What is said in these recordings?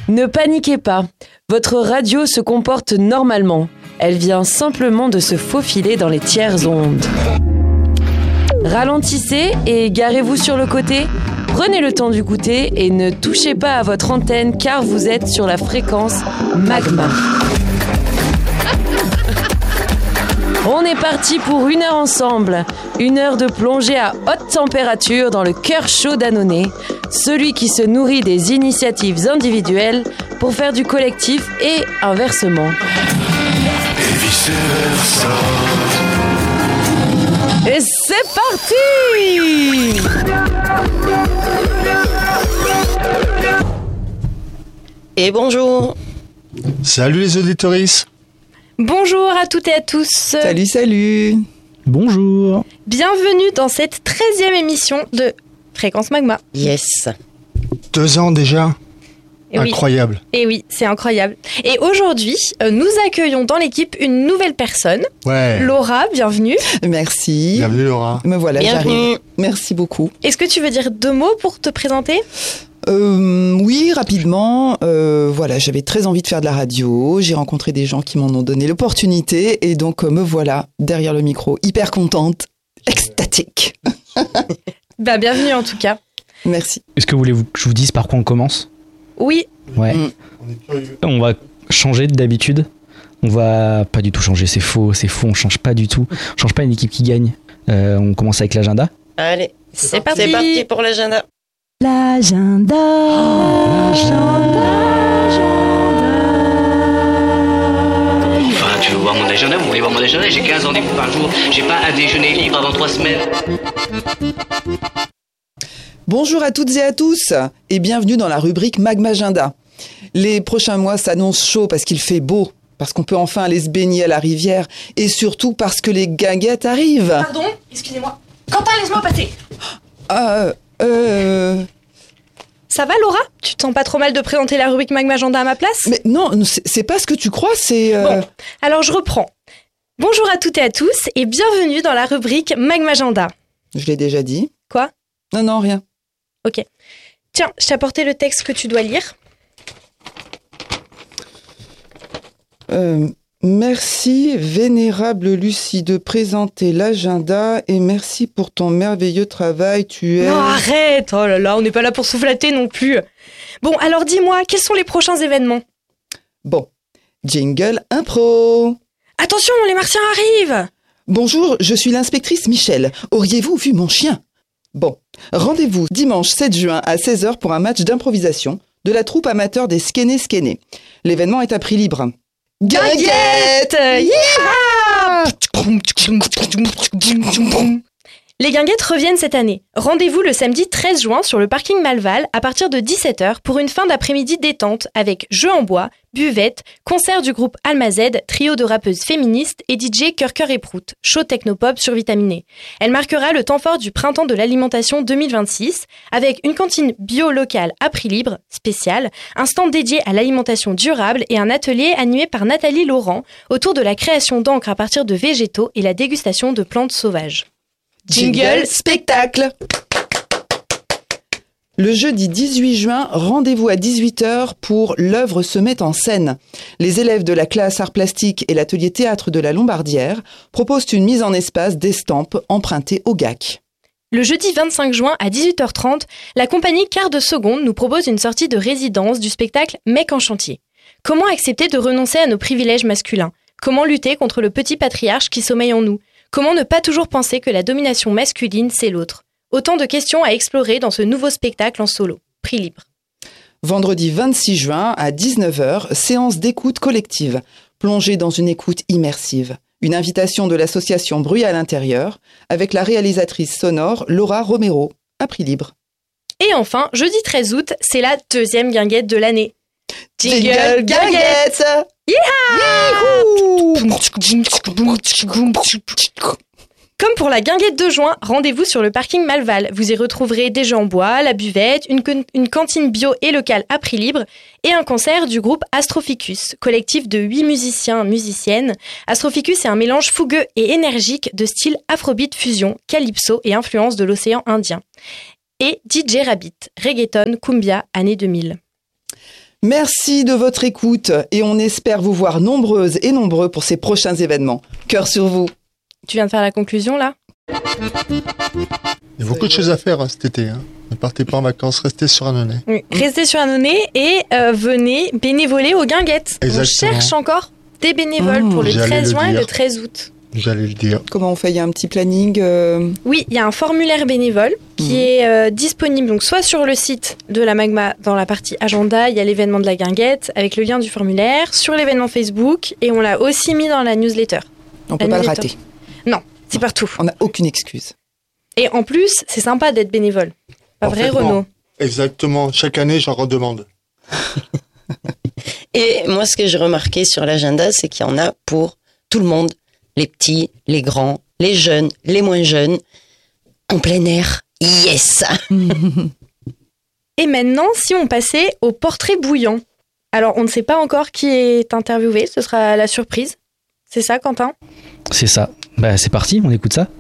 Ne paniquez pas, votre radio se comporte normalement. Elle vient simplement de se faufiler dans les tiers ondes. Ralentissez et garez-vous sur le côté. Prenez le temps d'écouter et ne touchez pas à votre antenne car vous êtes sur la fréquence Magma. On est parti pour 1 heure ensemble. 1 heure de plongée à haute température dans le cœur chaud d'Annonay, celui qui se nourrit des initiatives individuelles pour faire du collectif et inversement. Et vice-versa. Et c'est parti! Et bonjour. Salut les auditoristes. Bonjour à toutes et à tous. Salut. Bonjour. Bienvenue dans cette 13e émission de Fréquence Magma. Yes. 2 ans déjà. Et incroyable. Oui. Et oui, c'est incroyable. Et aujourd'hui, nous accueillons dans l'équipe une nouvelle personne. Ouais. Laura, bienvenue. Merci. Bienvenue Laura. Me voilà, Bienvenue. j'arrive. Merci beaucoup. Est-ce que tu veux dire 2 mots pour te présenter ? Oui, rapidement. Voilà, j'avais très envie de faire de la radio. J'ai rencontré des gens qui m'en ont donné l'opportunité. Et donc, me voilà derrière le micro, hyper contente, extatique. Bienvenue en tout cas. Merci. Est-ce que vous voulez que je vous dise par quoi on commence ? Oui. Ouais. On est curieux. On va changer d'habitude. On va pas du tout changer, c'est faux, on change pas du tout. On change pas une équipe qui gagne. On commence avec l'agenda. Allez, C'est parti. c'est parti pour l'agenda. L'agenda. Enfin, tu veux voir mon agenda, vous voulez voir mon agenda, j'ai 15 rendez-vous par jour, j'ai pas un déjeuner libre avant 3 semaines. Bonjour à toutes et à tous et bienvenue dans la rubrique Magmagenda. Les prochains mois s'annoncent chauds parce qu'il fait beau, parce qu'on peut enfin aller se baigner à la rivière et surtout parce que les guinguettes arrivent. Pardon, excusez-moi. Quentin, laisse-moi passer. Ça va Laura ? Tu te sens pas trop mal de présenter la rubrique Magmagenda à ma place ? Mais non, c'est pas ce que tu crois, c'est... Bon, alors je reprends. Bonjour à toutes et à tous et bienvenue dans la rubrique Magmagenda. Je l'ai déjà dit. Quoi ? Non, rien. Ok. Tiens, je t'ai apporté le texte que tu dois lire. Merci, vénérable Lucie, de présenter l'agenda et merci pour ton merveilleux travail. Tu es... Non, arrête. Oh là là, on n'est pas là pour se flatter non plus. Bon, alors dis-moi, quels sont les prochains événements ? Bon, jingle impro. Attention, les martiens arrivent. Bonjour, je suis l'inspectrice Michel. Auriez-vous vu mon chien ? Bon, rendez-vous dimanche 7 juin à 16h pour un match d'improvisation de la troupe amateur des Skene. L'événement est à prix libre. Guinguette ! Les guinguettes reviennent cette année. Rendez-vous le samedi 13 juin sur le parking Malval à partir de 17h pour une fin d'après-midi détente avec jeux en bois, buvette, concert du groupe Almazed, trio de rappeuses féministes et DJ Cœur et Prout, show technopop survitaminé. Elle marquera le temps fort du printemps de l'alimentation 2026 avec une cantine bio locale à prix libre, spéciale, un stand dédié à l'alimentation durable et un atelier animé par Nathalie Laurent autour de la création d'encre à partir de végétaux et la dégustation de plantes sauvages. Jingle spectacle. Le jeudi 18 juin, rendez-vous à 18h pour l'œuvre se met en scène. Les élèves de la classe art plastique et l'atelier théâtre de la Lombardière proposent une mise en espace d'estampes empruntées au GAC. Le jeudi 25 juin à 18h30, la compagnie Quart de Seconde nous propose une sortie de résidence du spectacle Mec en chantier. Comment accepter de renoncer à nos privilèges masculins ? Comment lutter contre le petit patriarche qui sommeille en nous ? Comment ne pas toujours penser que la domination masculine, c'est l'autre ? Autant de questions à explorer dans ce nouveau spectacle en solo. Prix libre. Vendredi 26 juin à 19h, séance d'écoute collective. Plongée dans une écoute immersive. Une invitation de l'association Bruit à l'intérieur avec la réalisatrice sonore Laura Romero. À prix libre. Et enfin, jeudi 13 août, c'est la 2e guinguette de l'année. Jingle guinguette. Comme pour la guinguette de juin, rendez-vous sur le parking Malval. Vous y retrouverez des jeux en bois, la buvette, une cantine bio et locale à prix libre et un concert du groupe Astroficus, collectif de 8 musiciennes. Astroficus est un mélange fougueux et énergique de style afrobeat fusion, calypso et influence de l'océan Indien. Et DJ Rabbit, reggaeton, cumbia, année 2000. Merci de votre écoute et on espère vous voir nombreuses et nombreux pour ces prochains événements. Cœur sur vous. Tu viens de faire la conclusion là ? Il y a beaucoup de choses à faire cet été. Ne partez pas en vacances, restez sur Annonay. Oui. Restez sur Annonay et venez bénévoler aux Guinguettes. Exactement. On cherche encore des bénévoles pour le 13 juin et le 13 août. J'allais le dire. Comment on fait ? Il y a un petit planning Oui, il y a un formulaire bénévole qui est disponible donc soit sur le site de la Magma dans la partie agenda, il y a l'événement de la Guinguette avec le lien du formulaire, sur l'événement Facebook et on l'a aussi mis dans la newsletter. On peut pas le rater. Non, c'est partout. On n'a aucune excuse. Et en plus, c'est sympa d'être bénévole. Pas vrai, Renaud ? Exactement. Chaque année, j'en redemande. Et moi, ce que j'ai remarqué sur l'agenda, c'est qu'il y en a pour tout le monde. Les petits, les grands, les jeunes, les moins jeunes. En plein air. Yes. Et maintenant, si on passait au portrait bouillant. Alors, on ne sait pas encore qui est interviewé. Ce sera la surprise. C'est ça, Quentin ? C'est ça. C'est parti, on écoute ça.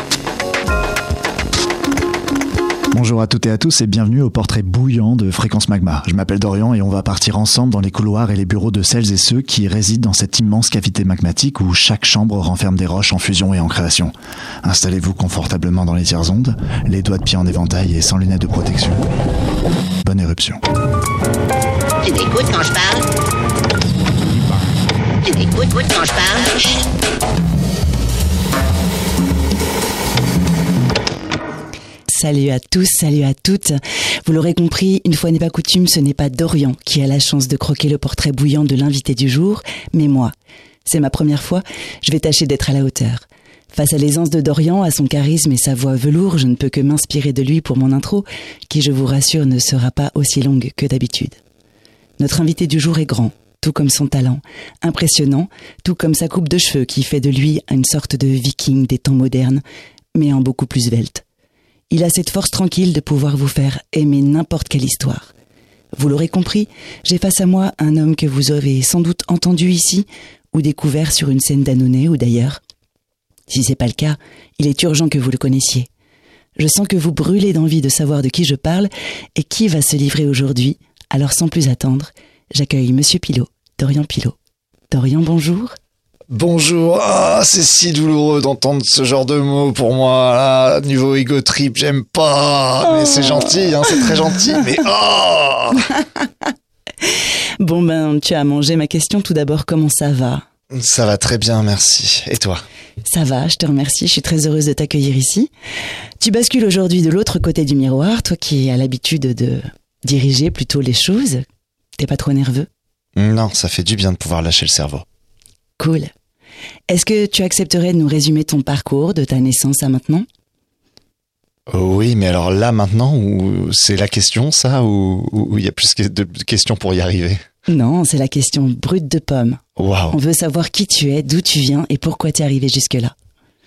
Bonjour à toutes et à tous et bienvenue au portrait bouillant de Fréquence Magma. Je m'appelle Dorian et on va partir ensemble dans les couloirs et les bureaux de celles et ceux qui résident dans cette immense cavité magmatique où chaque chambre renferme des roches en fusion et en création. Installez-vous confortablement dans les tiers-ondes, les doigts de pied en éventail et sans lunettes de protection. Bonne éruption. Tu m'écoutes quand je parle ? Tu m'écoutes quand je parle ? Chut. Salut à tous, salut à toutes. Vous l'aurez compris, une fois n'est pas coutume, ce n'est pas Dorian qui a la chance de croquer le portrait bouillant de l'invité du jour, mais moi. C'est ma première fois, je vais tâcher d'être à la hauteur. Face à l'aisance de Dorian, à son charisme et sa voix velours, je ne peux que m'inspirer de lui pour mon intro, qui, je vous rassure, ne sera pas aussi longue que d'habitude. Notre invité du jour est grand, tout comme son talent, impressionnant, tout comme sa coupe de cheveux qui fait de lui une sorte de viking des temps modernes, mais en beaucoup plus svelte. Il a cette force tranquille de pouvoir vous faire aimer n'importe quelle histoire. Vous l'aurez compris, j'ai face à moi un homme que vous avez sans doute entendu ici ou découvert sur une scène d'Annonay ou d'ailleurs. Si c'est pas le cas, il est urgent que vous le connaissiez. Je sens que vous brûlez d'envie de savoir de qui je parle et qui va se livrer aujourd'hui. Alors sans plus attendre, j'accueille Monsieur Pilot, Dorian Pilot. Dorian, bonjour. Bonjour, c'est si douloureux d'entendre ce genre de mots pour moi, là, niveau ego trip, j'aime pas, mais c'est gentil, c'est très gentil, mais Bon tu as mangé ma question tout d'abord, comment ça va ? Ça va très bien, merci. Et toi ? Ça va, je te remercie, je suis très heureuse de t'accueillir ici. Tu bascules aujourd'hui de l'autre côté du miroir, toi qui as l'habitude de diriger plutôt les choses. T'es pas trop nerveux ? Non, ça fait du bien de pouvoir lâcher le cerveau. Cool. Est-ce que tu accepterais de nous résumer ton parcours de ta naissance à maintenant ? Oui, mais alors là maintenant, ou c'est la question ça, ou il y a plus de questions pour y arriver ? Non, c'est la question brute de pomme. Waouh. On veut savoir qui tu es, d'où tu viens et pourquoi t'es arrivé jusque-là.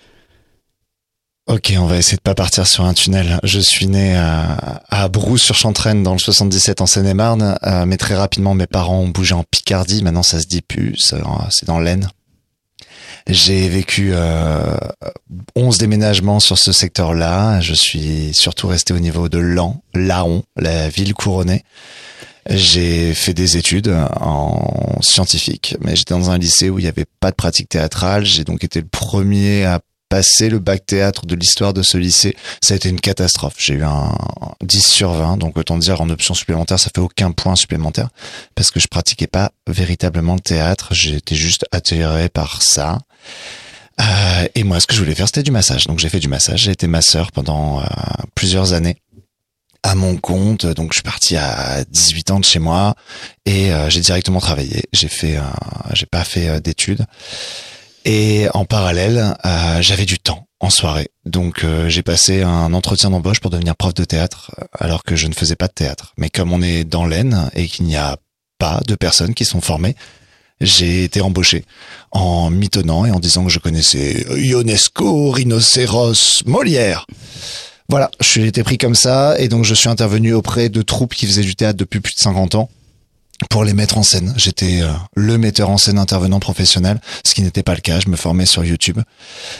Ok, on va essayer de pas partir sur un tunnel. Je suis né à Brousse-sur-Chantraine dans le 77 en Seine-et-Marne, mais très rapidement mes parents ont bougé en Picardie. Maintenant ça se dit plus, c'est dans l'Aisne. J'ai vécu 11 déménagements sur ce secteur-là. Je suis surtout resté au niveau de Laon, la ville couronnée. J'ai fait des études en scientifique, mais j'étais dans un lycée où il n'y avait pas de pratique théâtrale. J'ai donc été le premier à passer le bac théâtre de l'histoire de ce lycée. Ça a été une catastrophe. J'ai eu un 10 sur 20, donc autant dire en option supplémentaire, ça fait aucun point supplémentaire parce que je pratiquais pas véritablement le théâtre. J'étais juste attiré par ça. Et moi, ce que je voulais faire, c'était du massage. Donc j'ai fait du massage. J'ai été masseur pendant plusieurs années à mon compte. Donc je suis parti à 18 ans de chez moi et j'ai directement travaillé. J'ai pas fait d'études. Et en parallèle, j'avais du temps en soirée. Donc j'ai passé un entretien d'embauche pour devenir prof de théâtre alors que je ne faisais pas de théâtre. Mais comme on est dans l'Aisne et qu'il n'y a pas de personnes qui sont formées, j'ai été embauché en mitonnant et en disant que je connaissais Ionesco, Rhinocéros, Molière. Voilà, j'ai été pris comme ça et donc je suis intervenu auprès de troupes qui faisaient du théâtre depuis plus de 50 ans. Pour les mettre en scène. J'étais le metteur en scène intervenant professionnel, ce qui n'était pas le cas. Je me formais sur YouTube.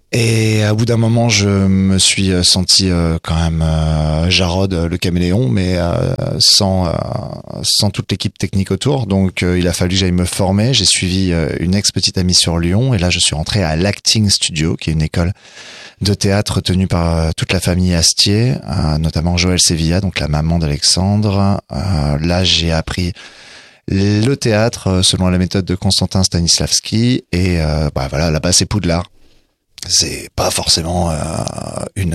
Et à bout d'un moment, je me suis senti quand même Jarod, le caméléon, mais sans toute l'équipe technique autour. Donc il a fallu que j'aille me former. J'ai suivi une ex-petite amie sur Lyon, et là je suis rentré à l'Acting Studio, qui est une école de théâtre tenue par toute la famille Astier, notamment Joël Sevilla, donc la maman d'Alexandre. Là j'ai appris le théâtre selon la méthode de Constantin Stanislavski, et voilà, là-bas c'est Poudlard. C'est pas forcément une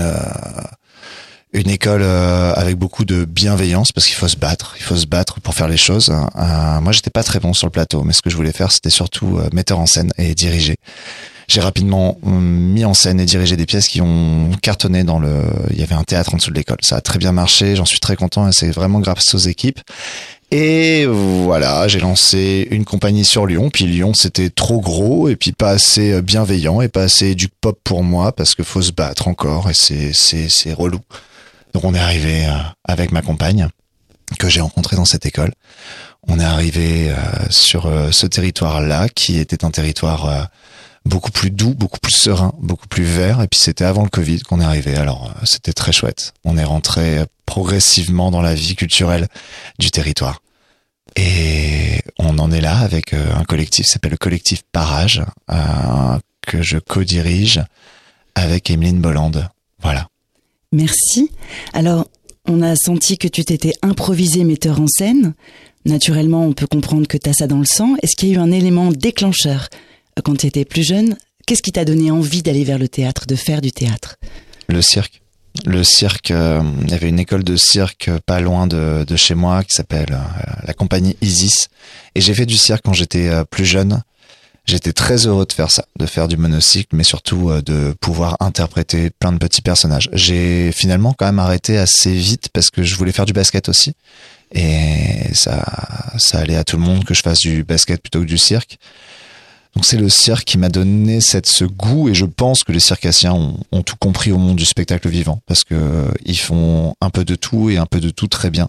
école avec beaucoup de bienveillance, parce qu'il faut se battre pour faire les choses. Moi, j'étais pas très bon sur le plateau, mais ce que je voulais faire, c'était surtout metteur en scène et diriger. J'ai rapidement mis en scène et dirigé des pièces qui ont cartonné il y avait un théâtre en dessous de l'école. Ça a très bien marché, j'en suis très content, et c'est vraiment grâce aux équipes. Et voilà, j'ai lancé une compagnie sur Lyon. Puis Lyon, c'était trop gros, et puis pas assez bienveillant, et pas assez du pop pour moi, parce que faut se battre encore, et c'est relou. Donc on est arrivé avec ma compagne, que j'ai rencontrée dans cette école. On est arrivé sur ce territoire-là, qui était un territoire beaucoup plus doux, beaucoup plus serein, beaucoup plus vert. Et puis c'était avant le Covid qu'on est arrivé. Alors c'était très chouette. On est rentré progressivement dans la vie culturelle du territoire. Et on en est là avec un collectif qui s'appelle le collectif Parage, que je co-dirige avec Emeline Bolland. Voilà. Merci. Alors, on a senti que tu t'étais improvisé metteur en scène. Naturellement, on peut comprendre que tu as ça dans le sang. Est-ce qu'il y a eu un élément déclencheur quand tu étais plus jeune? Qu'est-ce qui t'a donné envie d'aller vers le théâtre, de faire du théâtre? Le cirque. Le cirque, il y avait une école de cirque pas loin de chez moi qui s'appelle la compagnie Isis. Et j'ai fait du cirque quand j'étais plus jeune. J'étais très heureux de faire ça, de faire du monocycle, mais surtout de pouvoir interpréter plein de petits personnages. J'ai finalement quand même arrêté assez vite parce que je voulais faire du basket aussi. Et ça allait à tout le monde que je fasse du basket plutôt que du cirque. Donc c'est le cirque qui m'a donné ce goût, et je pense que les circassiens ont tout compris au monde du spectacle vivant, parce que ils font un peu de tout et un peu de tout très bien.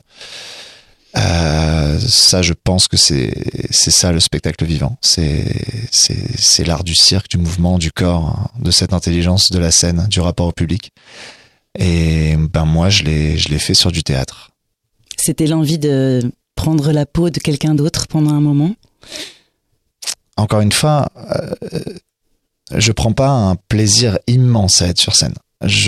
Ça, je pense que c'est ça le spectacle vivant. C'est l'art du cirque, du mouvement, du corps, de cette intelligence de la scène, du rapport au public. Et moi, je l'ai fait sur du théâtre. C'était l'envie de prendre la peau de quelqu'un d'autre pendant un moment? Encore une fois, je prends pas un plaisir immense à être sur scène. Je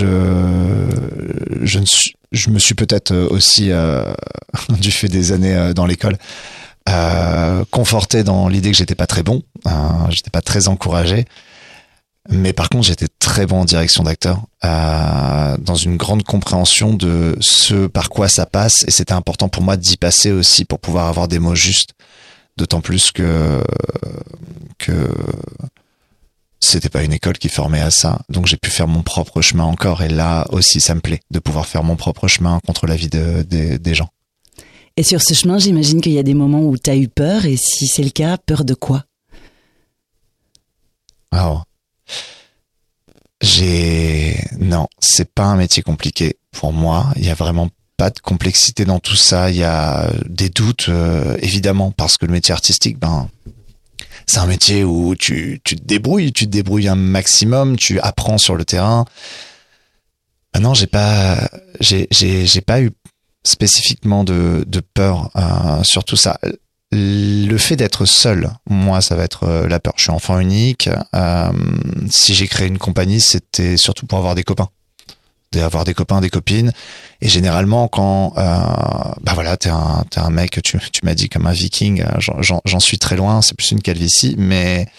me suis peut-être aussi, du fait des années dans l'école, conforté dans l'idée que j'étais pas très bon, j'étais pas très encouragé. Mais par contre, j'étais très bon en direction d'acteur, dans une grande compréhension de ce par quoi ça passe, et c'était important pour moi d'y passer aussi pour pouvoir avoir des mots justes. D'autant plus que c'était pas une école qui formait à ça. Donc j'ai pu faire mon propre chemin encore. Et là aussi, ça me plaît de pouvoir faire mon propre chemin contre l'avis des gens. Et sur ce chemin, j'imagine qu'il y a des moments où tu as eu peur. Et si c'est le cas, peur de quoi? Alors, non, c'est pas un métier compliqué pour moi. Il y a vraiment pas de complexité dans tout ça. Il y a des doutes, évidemment, parce que le métier artistique, c'est un métier où tu te débrouilles un maximum, tu apprends sur le terrain. Non, j'ai pas eu spécifiquement de peur sur tout ça. Le fait d'être seul, moi, ça va être la peur. Je suis enfant unique. Si j'ai créé une compagnie, c'était surtout pour avoir des copains. D'avoir des copains, des copines. Et généralement, quand t'es un mec, tu m'as dit comme un viking, j'en suis très loin, c'est plus une calvitie, mais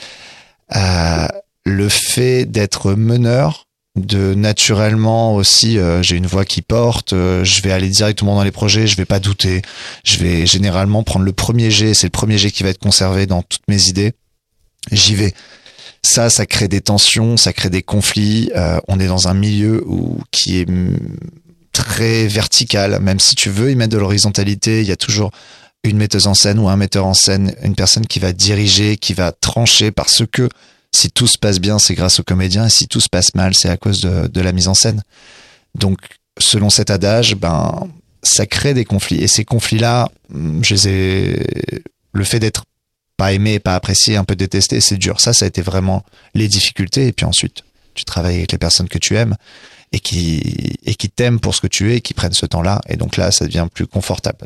le fait d'être meneur, de naturellement aussi, j'ai une voix qui porte, je vais aller directement dans les projets, je vais pas douter, je vais généralement prendre le premier jet, c'est le premier jet qui va être conservé dans toutes mes idées, j'y vais. Ça crée des tensions, ça crée des conflits. On est dans un milieu qui est très vertical. Même si tu veux y mettre de l'horizontalité, il y a toujours une metteuse en scène ou un metteur en scène, une personne qui va diriger, qui va trancher, parce que si tout se passe bien, c'est grâce aux comédiens, et si tout se passe mal, c'est à cause de la mise en scène. Donc, selon cet adage, ça crée des conflits. Et ces conflits-là, le fait d'être pas aimé, pas apprécié, un peu détesté, c'est dur. Ça a été vraiment les difficultés. Et puis ensuite, tu travailles avec les personnes que tu aimes et qui t'aiment pour ce que tu es et qui prennent ce temps-là. Et donc là, ça devient plus confortable.